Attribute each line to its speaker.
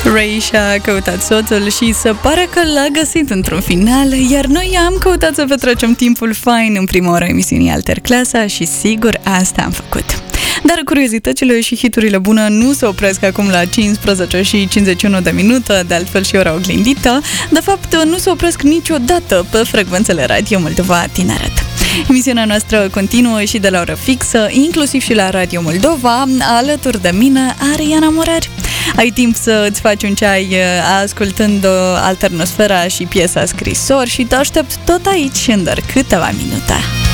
Speaker 1: Ray și-a căutat soțul și se pare că l-a găsit într-un final, iar noi am căutat să petrecem timpul fain în prima oră emisiunii Alterclasa și sigur asta am făcut. Dar curiozitățile și hiturile bune nu se opresc acum la 15 și 51 de minute, de altfel și ora oglindită. De fapt, nu se opresc niciodată pe frecvențele Radio Moldova Tineret. Emisiunea noastră continuă și de la oră fixă, inclusiv și la Radio Moldova, alături de mine, Ariana Morar. Ai timp să îți faci un ceai ascultând Alternosfera și piesa Scrisor și te aștept tot aici în doar câteva minute.